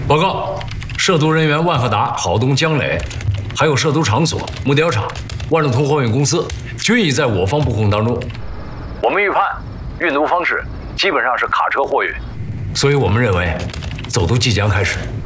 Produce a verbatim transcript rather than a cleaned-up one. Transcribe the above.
报告，涉毒人员万和达、郝东、江磊，还有涉毒场所木雕厂、万路通货运公司，均已在我方布控当中。我们预判运毒方式基本上是卡车货运，所以我们认为走毒即将开始。